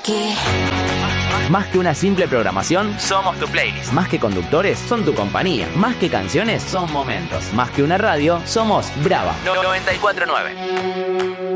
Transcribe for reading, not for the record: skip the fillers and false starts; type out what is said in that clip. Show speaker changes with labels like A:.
A: que...
B: Más que una simple programación, somos tu playlist. Más que conductores, son tu compañía. Más que canciones, son momentos. Más que una radio, somos Brava 94.9.